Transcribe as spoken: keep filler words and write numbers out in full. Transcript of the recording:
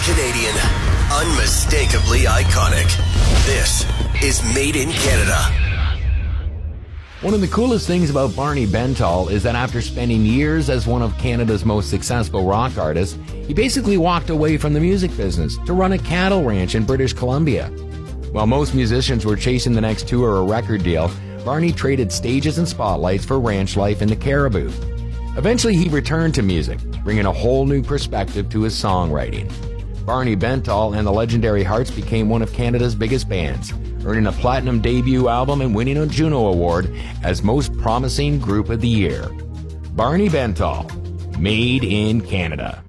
Canadian. Unmistakably iconic. This is Made in Canada. One of the coolest things about Barney Bentall is that after spending years as one of Canada's most successful rock artists, he basically walked away from the music business to run a cattle ranch in British Columbia. While most musicians were chasing the next tour or record deal, Barney traded stages and spotlights for ranch life in the Caribou. Eventually, he returned to music, bringing a whole new perspective to his songwriting. Barney Bentall and the Legendary Hearts became one of Canada's biggest bands, earning a platinum debut album and winning a Juno Award as Most Promising Group of the Year. Barney Bentall, Made in Canada.